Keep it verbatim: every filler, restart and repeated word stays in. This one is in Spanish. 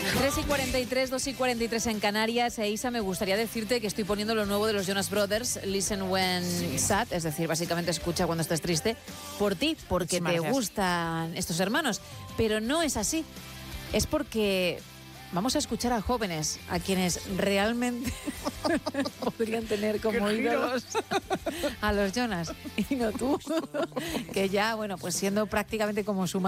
tres y cuarenta y tres, dos y cuarenta y tres en Canarias. E Isa, me gustaría decirte que estoy poniendo lo nuevo de los Jonas Brothers, Listen When Sad, es decir, básicamente escucha cuando estés triste, por ti, porque Muchísimas te gracias. gustan estos hermanos. Pero no es así. Es porque vamos a escuchar a jóvenes, a quienes realmente podrían tener como ídolos a los Jonas. Y no tú, que ya, bueno, pues siendo prácticamente como su madre.